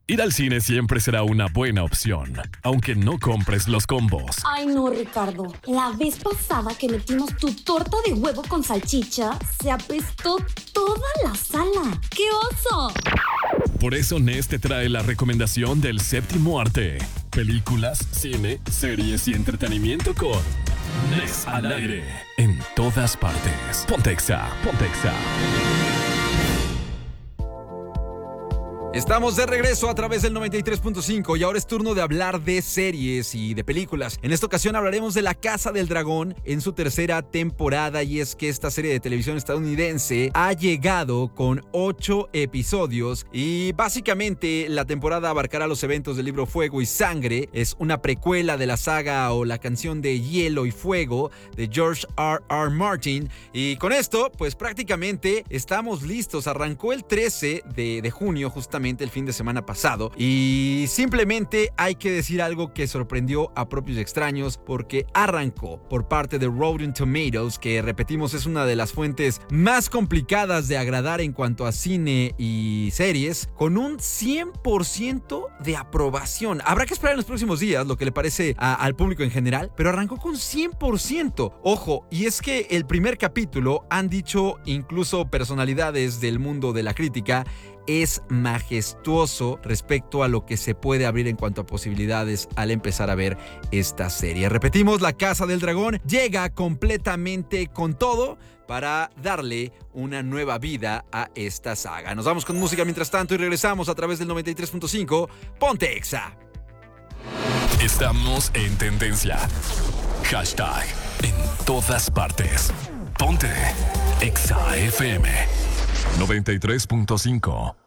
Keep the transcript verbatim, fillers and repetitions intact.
Ir al cine siempre será una buena opción, aunque no compres los combos. Ay no, Ricardo. La vez pasada que metimos tu torta de huevo con salchicha, se apestó toda la sala. ¡Qué oso! Por eso Nes te trae la recomendación del séptimo arte. Películas, cine, series y entretenimiento con Nes al aire. En todas partes. Pontexa, Pontexa. Estamos de regreso a través del noventa y tres punto cinco y ahora es turno de hablar de series y de películas. En esta ocasión hablaremos de La Casa del Dragón en su tercera temporada, y es que esta serie de televisión estadounidense ha llegado con ocho episodios y básicamente la temporada abarcará los eventos del libro Fuego y Sangre. Es una precuela de la saga o la canción de Hielo y Fuego de George R R. Martin, y con esto pues prácticamente estamos listos. Arrancó el trece de junio, justamente el fin de semana pasado, y simplemente hay que decir algo que sorprendió a propios y extraños, porque arrancó por parte de Rotten Tomatoes, que repetimos es una de las fuentes más complicadas de agradar en cuanto a cine y series, con un cien por ciento de aprobación. Habrá que esperar en los próximos días lo que le parece a, al público en general, pero arrancó con cien por ciento. Ojo, y es que el primer capítulo, han dicho incluso personalidades del mundo de la crítica, es majestuoso respecto a lo que se puede abrir en cuanto a posibilidades al empezar a ver esta serie. Repetimos, La Casa del Dragón llega completamente con todo para darle una nueva vida a esta saga. Nos vamos con música mientras tanto y regresamos a través del noventa y tres punto cinco. Ponte Exa. Estamos en tendencia. Hashtag en todas partes. Ponte Exa F M noventa y tres punto cinco.